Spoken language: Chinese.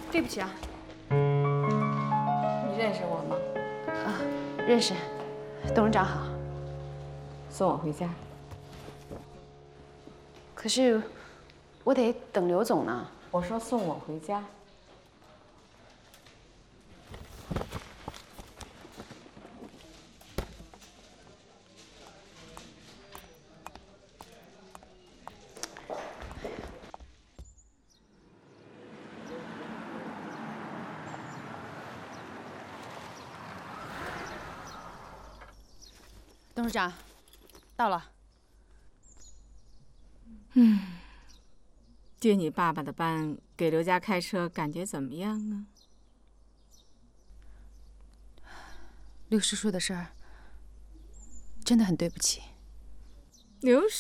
对不起啊。 你认识我吗？ 啊，认识。董事长好。 送我回家。 可是，我得等刘总呢。 我说送我回家。 董事长，到了。 接你爸爸的班，给刘家开车，感觉怎么样啊？ 刘叔叔的事儿，真的很对不起。 刘